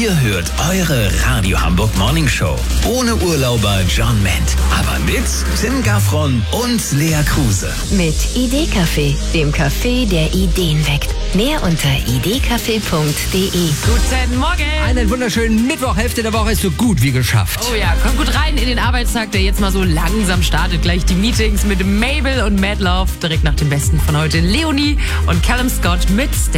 Ihr hört eure Radio Hamburg Morning Show. Ohne Urlauber John Ment. Aber mit Tim Gaffron und Lea Kruse. Mit Idee-Kaffee, dem Kaffee, der Ideen weckt. Mehr unter idee-kaffee.de. Guten Morgen. Einen wunderschönen Mittwoch, Hälfte der Woche ist so gut wie geschafft. Oh ja, kommt gut rein in den Arbeitstag, der jetzt mal so langsam startet. Gleich die Meetings mit Mabel und Mad Love. Direkt nach dem Besten von heute Leonie und Callum Scott mit